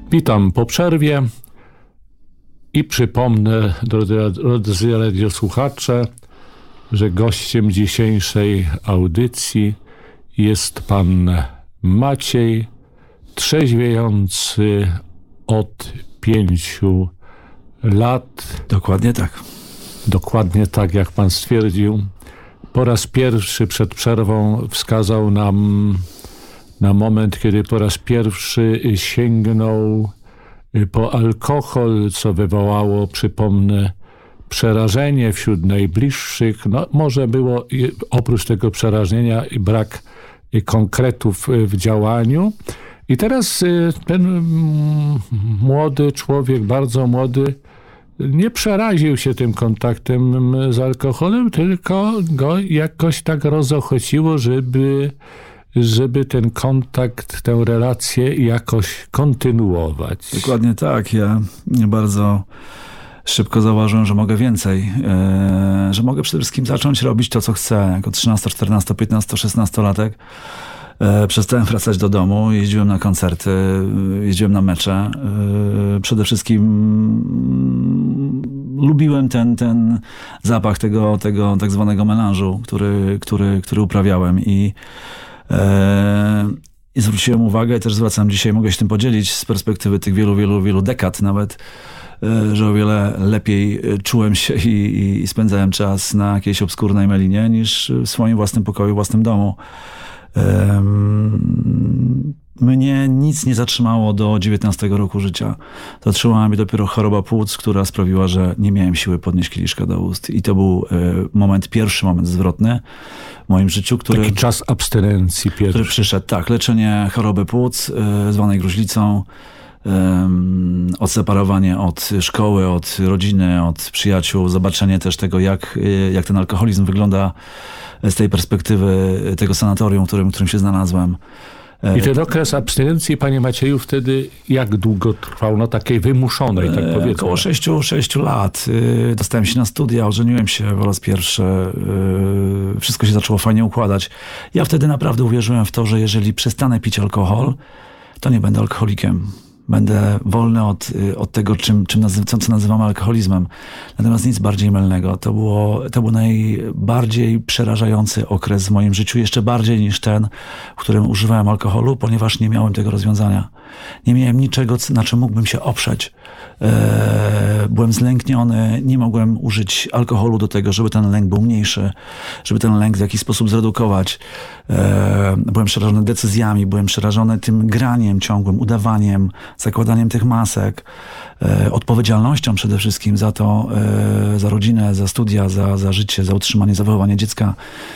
Witam po przerwie i przypomnę, drodzy radiosłuchacze, że gościem dzisiejszej audycji jest pan Maciej, trzeźwiejący od 5 lat. Dokładnie tak. Dokładnie tak, jak pan stwierdził. Po raz pierwszy przed przerwą wskazał nam na moment, kiedy po raz pierwszy sięgnął po alkohol, co wywołało, przypomnę, przerażenie wśród najbliższych. No, może było oprócz tego przerażenia i brak konkretów w działaniu. I teraz ten młody człowiek, bardzo młody, nie przeraził się tym kontaktem z alkoholem, tylko go jakoś tak rozochociło, żeby ten kontakt, tę relację jakoś kontynuować. Dokładnie tak. Ja bardzo szybko zauważyłem, że mogę więcej. Że mogę przede wszystkim zacząć robić to, co chcę. Jako 13, 14, 15, 16-latek przestałem wracać do domu. Jeździłem na koncerty, jeździłem na mecze. Przede wszystkim lubiłem ten zapach tego tak zwanego melanżu, który uprawiałem i zwróciłem uwagę, też zwracam dzisiaj, mogę się tym podzielić z perspektywy tych wielu dekad nawet, że o wiele lepiej czułem się i spędzałem czas na jakiejś obskurnej melinie niż w swoim własnym pokoju, własnym domu. Mnie nic nie zatrzymało do 19 roku życia. Zatrzymała mnie dopiero choroba płuc, która sprawiła, że nie miałem siły podnieść kieliszka do ust. I to był pierwszy moment zwrotny w moim życiu, Taki czas abstynencji pierwszy. Który przyszedł, tak. Leczenie choroby płuc, zwanej gruźlicą, odseparowanie od szkoły, od rodziny, od przyjaciół, zobaczenie też tego, jak ten alkoholizm wygląda z tej perspektywy tego sanatorium, w którym się znalazłem. I ten okres abstynencji, panie Macieju, wtedy jak długo trwał? No takiej wymuszonej, tak powiedzmy. Około 6 lat. Dostałem się na studia, ożeniłem się po raz pierwszy. Wszystko się zaczęło fajnie układać. Ja wtedy naprawdę uwierzyłem w to, że jeżeli przestanę pić alkohol, to nie będę alkoholikiem. Będę wolny od tego, co nazywamy alkoholizmem. Natomiast nic bardziej mylnego. To był najbardziej przerażający okres w moim życiu. Jeszcze bardziej niż ten, w którym używałem alkoholu, ponieważ nie miałem tego rozwiązania. Nie miałem niczego, na czym mógłbym się oprzeć. Byłem zlękniony. Nie mogłem użyć alkoholu do tego, żeby ten lęk był mniejszy. Żeby ten lęk w jakiś sposób zredukować. Byłem przerażony decyzjami. Byłem przerażony tym graniem ciągłym, udawaniem, zakładaniem tych masek, odpowiedzialnością przede wszystkim za to, za rodzinę, za studia, za życie, za utrzymanie, za wychowanie dziecka.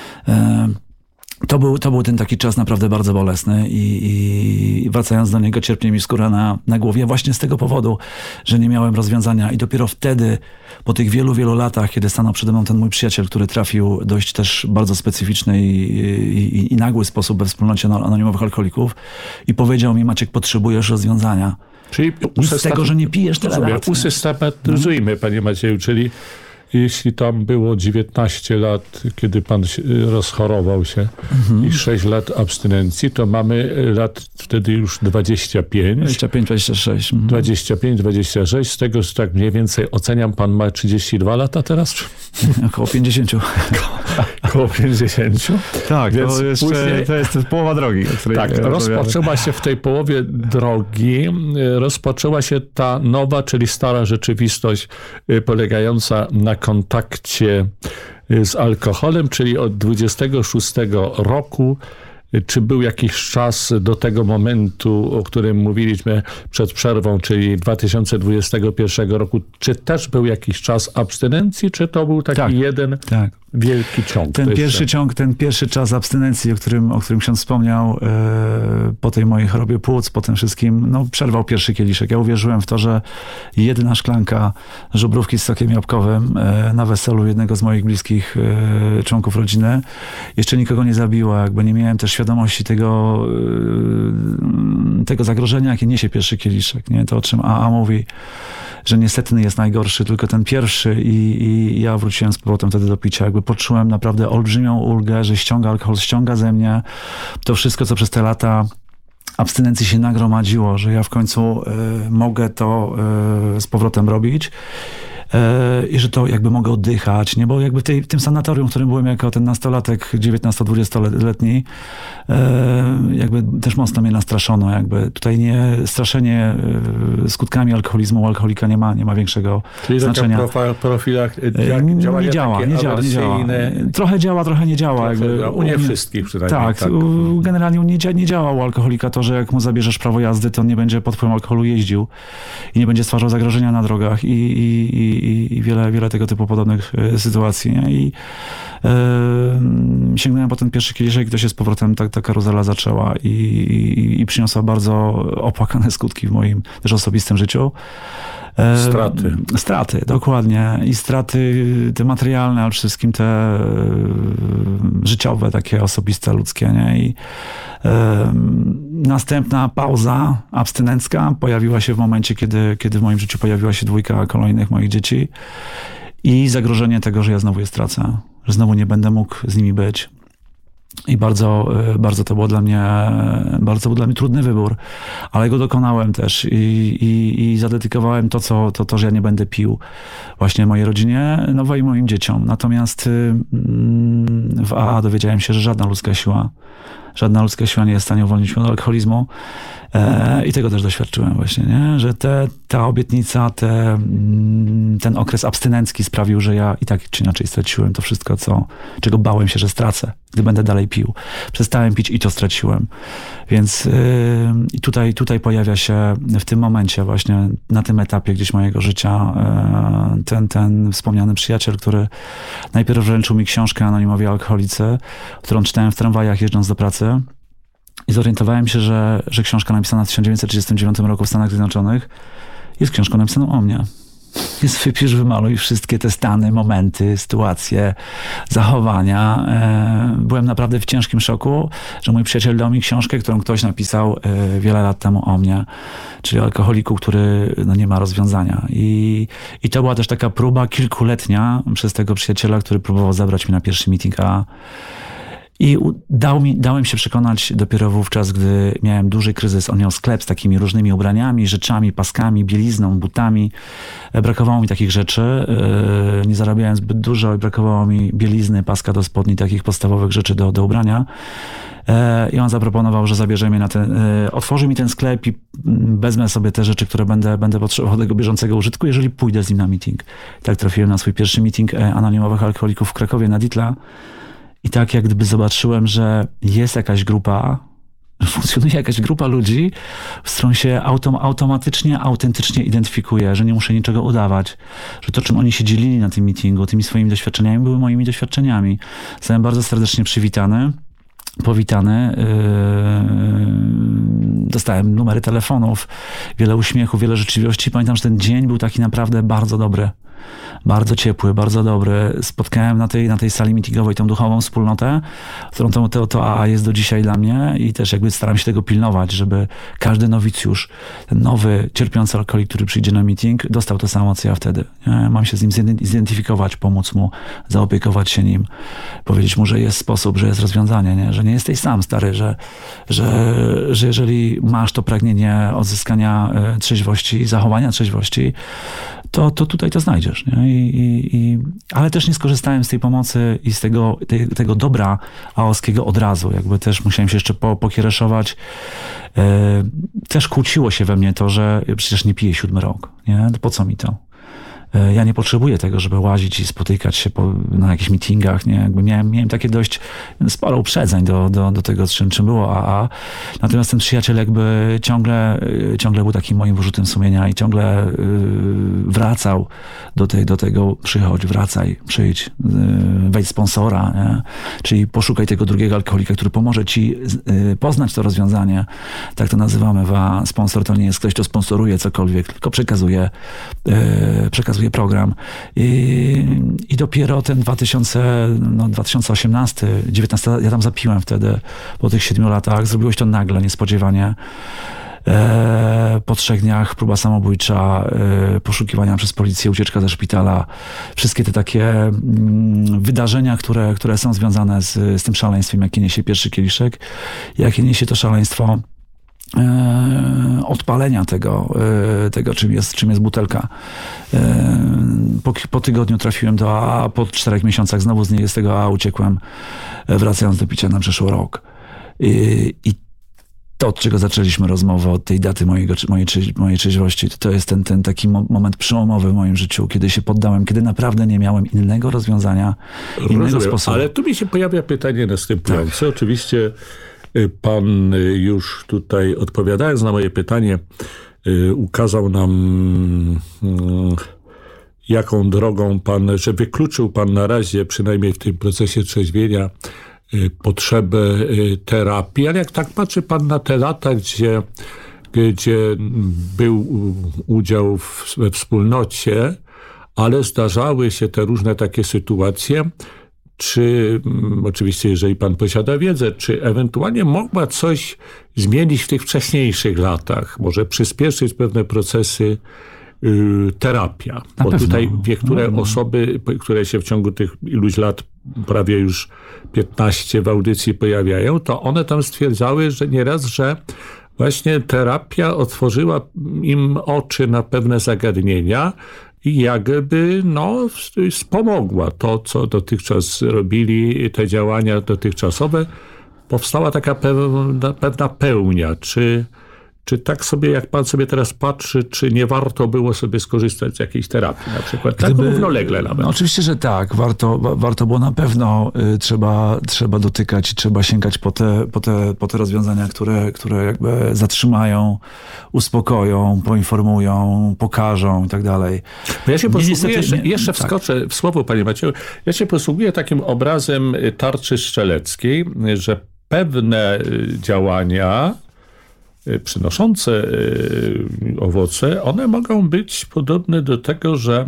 To był ten taki czas naprawdę bardzo bolesny i wracając do niego, cierpnie mi skóra na głowie właśnie z tego powodu, że nie miałem rozwiązania i dopiero wtedy, po tych wielu latach, kiedy stanął przede mną ten mój przyjaciel, który trafił dość też bardzo specyficzny i nagły sposób we wspólnocie anonimowych alkoholików i powiedział mi: Maciek, potrzebujesz rozwiązania. Czyli z tego, że nie pijesz tyle lat. Usystematyzujmy, panie Macieju, czyli jeśli tam było 19 lat, kiedy pan rozchorował się i 6 lat abstynencji, to mamy lat wtedy już 25. 26. 25, 26. Z tego, że tak mniej więcej oceniam, pan ma 32 lata teraz? Około 50. Około 50? Tak, więc to jest połowa drogi. Tak, rozpoczęła się w tej połowie drogi, rozpoczęła się ta nowa, czyli stara rzeczywistość polegająca na kontakcie z alkoholem, czyli od 26 roku. Czy był jakiś czas do tego momentu, o którym mówiliśmy przed przerwą, czyli 2021 roku, czy też był jakiś czas abstynencji, czy to był taki jeden wielki ciąg? Ten pierwszy czas abstynencji, o którym ksiądz wspomniał, po tej mojej chorobie płuc, po tym wszystkim, przerwał pierwszy kieliszek. Ja uwierzyłem w to, że jedna szklanka żubrówki z sokiem jabłkowym na weselu jednego z moich bliskich członków rodziny jeszcze nikogo nie zabiła. Jakby nie miałem też świadomości tego zagrożenia, jakie niesie pierwszy kieliszek. Nie? To, o czym AA mówi, że niesetny jest najgorszy, tylko ten pierwszy i ja wróciłem z powrotem wtedy do picia. Jakby poczułem naprawdę olbrzymią ulgę, że alkohol ściąga ze mnie to wszystko, co przez te lata abstynencji się nagromadziło, że ja w końcu mogę to z powrotem robić. I że to jakby mogę oddychać, nie? Bo jakby w tym sanatorium, w którym byłem jako ten nastolatek, 19-20-letni, jakby też mocno mnie nastraszono, jakby tutaj straszenie skutkami alkoholizmu u alkoholika nie ma większego znaczenia. Nie działa. Trochę działa, trochę nie działa. U nie wszystkich przynajmniej. Tak. Generalnie nie działa u alkoholika to, że jak mu zabierzesz prawo jazdy, to on nie będzie pod wpływem alkoholu jeździł i nie będzie stwarzał zagrożenia na drogach i wiele tego typu podobnych sytuacji. Nie? I sięgnąłem po ten pierwszy kieliszek i to się z powrotem ta karuzela zaczęła i przyniosła bardzo opłakane skutki w moim też osobistym życiu. Straty, dokładnie. I straty te materialne, ale przede wszystkim te życiowe, takie osobiste, ludzkie. Nie? I następna pauza abstynencka pojawiła się w momencie, kiedy w moim życiu pojawiła się 2 kolejnych moich dzieci i zagrożenie tego, że ja znowu je stracę, że znowu nie będę mógł z nimi być. I bardzo to był dla mnie trudny wybór, ale go dokonałem też i zadedykowałem to, że ja nie będę pił właśnie mojej rodzinie nowej i moim dzieciom. Natomiast w AA dowiedziałem się, że żadna ludzka siła nie jest w stanie uwolnić mnie od alkoholizmu. I tego też doświadczyłem właśnie, nie? Że ta obietnica, ten okres abstynencki sprawił, że ja i tak czy inaczej straciłem to wszystko, czego bałem się, że stracę, gdy będę dalej pił. Przestałem pić i to straciłem. Więc i tutaj pojawia się w tym momencie właśnie, na tym etapie gdzieś mojego życia ten wspomniany przyjaciel, który najpierw wręczył mi książkę Anonimowi Alkoholicy, którą czytałem w tramwajach jeżdżąc do pracy. I zorientowałem się, że książka napisana w 1939 roku w Stanach Zjednoczonych jest książką napisaną o mnie. Jest wypisz, wymaluj wszystkie te stany, momenty, sytuacje, zachowania. Byłem naprawdę w ciężkim szoku, że mój przyjaciel dał mi książkę, którą ktoś napisał wiele lat temu o mnie, czyli o alkoholiku, który nie ma rozwiązania. I to była też taka próba kilkuletnia przez tego przyjaciela, który próbował zabrać mnie na pierwszy meeting AA. I dałem się przekonać dopiero wówczas, gdy miałem duży kryzys. On miał sklep z takimi różnymi ubraniami, rzeczami, paskami, bielizną, butami. Brakowało mi takich rzeczy. Nie zarabiałem zbyt dużo i brakowało mi bielizny, paska do spodni, takich podstawowych rzeczy do ubrania. I on zaproponował, że zabierze mnie otworzy mi ten sklep i wezmę sobie te rzeczy, które będę potrzebował do tego bieżącego użytku, jeżeli pójdę z nim na meeting. Tak trafiłem na swój pierwszy meeting anonimowych alkoholików w Krakowie na Ditla. I tak jak gdyby zobaczyłem, że jest jakaś grupa, funkcjonuje jakaś grupa ludzi, z którą się automatycznie, autentycznie identyfikuję, że nie muszę niczego udawać, że to, czym oni się dzielili na tym meetingu, tymi swoimi doświadczeniami, były moimi doświadczeniami. Zostałem bardzo serdecznie powitany. Dostałem numery telefonów, wiele uśmiechu, wiele życzliwości. Pamiętam, że ten dzień był taki naprawdę bardzo dobry. Bardzo ciepły, bardzo dobry. Spotkałem na tej sali meetingowej tą duchową wspólnotę, którą to AA jest do dzisiaj dla mnie i też jakby staram się tego pilnować, żeby każdy nowicjusz, ten nowy, cierpiący alkoholik, który przyjdzie na meeting, dostał to samo, co ja wtedy. Mam się z nim zidentyfikować, pomóc mu, zaopiekować się nim, powiedzieć mu, że jest sposób, że jest rozwiązanie, nie? Że nie jesteś sam, stary, że jeżeli masz to pragnienie odzyskania trzeźwości, zachowania trzeźwości, to tutaj to znajdziesz. Nie? Ale też nie skorzystałem z tej pomocy i z tego dobra aoskiego od razu. Jakby też musiałem się jeszcze pokiereszować. Też kłóciło się we mnie to, że przecież nie piję 7 rok. Nie? Po co mi to? Ja nie potrzebuję tego, żeby łazić i spotykać się na jakichś meetingach, nie? Jakby miałem takie dość sporo uprzedzeń do tego, czym było AA. Natomiast ten przyjaciel jakby ciągle był takim moim wyrzutem sumienia i ciągle wracał do tego, przychodź, wracaj, przyjdź, wejdź sponsora, nie? Czyli poszukaj tego drugiego alkoholika, który pomoże ci poznać to rozwiązanie. Tak to nazywamy w AA. Sponsor to nie jest ktoś, kto sponsoruje cokolwiek, tylko przekazuje program. I dopiero ten 2018, 19, ja tam zapiłem wtedy po tych 7 latach. Zrobiło się to nagle, niespodziewanie. Po 3 dniach próba samobójcza, poszukiwania przez policję, ucieczka ze szpitala. Wszystkie te takie wydarzenia, które są związane z tym szaleństwem, jakie niesie pierwszy kieliszek, jakie niesie to szaleństwo odpalenia tego czym jest butelka. Po tygodniu trafiłem do AA, po 4 miesiącach znowu z tego AA uciekłem, wracając do picia na przeszły rok. I to, od czego zaczęliśmy rozmowę, od tej daty mojej trzeźwości, to jest ten taki moment przełomowy w moim życiu, kiedy się poddałem, kiedy naprawdę nie miałem innego rozwiązania, innego sposobu. Ale tu mi się pojawia pytanie następujące. Tak. Oczywiście pan już tutaj, odpowiadając na moje pytanie, ukazał nam, jaką drogą pan, że wykluczył pan na razie, przynajmniej w tym procesie trzeźwienia, potrzebę terapii. Ale jak tak patrzy pan na te lata, gdzie był udział we wspólnocie, ale zdarzały się te różne takie sytuacje, czy, oczywiście jeżeli pan posiada wiedzę, czy ewentualnie mogła coś zmienić w tych wcześniejszych latach? Może przyspieszyć pewne procesy terapia? Bo tutaj niektóre osoby, które się w ciągu tych iluś lat, prawie już 15 w audycji pojawiają, to one tam stwierdzały, że nieraz, że właśnie terapia otworzyła im oczy na pewne zagadnienia i jakby wspomogła to, co dotychczas robili, te działania dotychczasowe. Powstała taka pewna pełnia. Czy tak sobie, jak pan sobie teraz patrzy, czy nie warto było sobie skorzystać z jakiejś terapii na przykład? Tak równolegle nawet. No oczywiście, że tak. Warto było na pewno. Trzeba dotykać i trzeba sięgać po te rozwiązania, które jakby zatrzymają, uspokoją, poinformują, pokażą i tak dalej. Ja się posługuję, jeszcze wskoczę w słowo, panie Macieju, ja się posługuję takim obrazem tarczy strzeleckiej, że pewne działania przynoszące owoce, one mogą być podobne do tego, że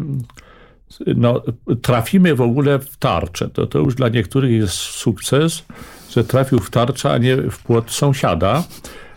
trafimy w ogóle w tarczę. To już dla niektórych jest sukces, że trafił w tarczę, a nie w płot sąsiada.